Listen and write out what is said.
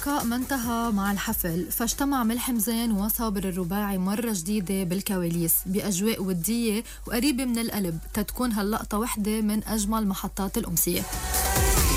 اللقاء ما انتهى مع الحفل، فاجتمع ملحم زين وصابر الرباعي مرة جديدة بالكواليس بأجواء ودية وقريبة من القلب تتكون هاللقطة وحدة من أجمل محطات الأمسية.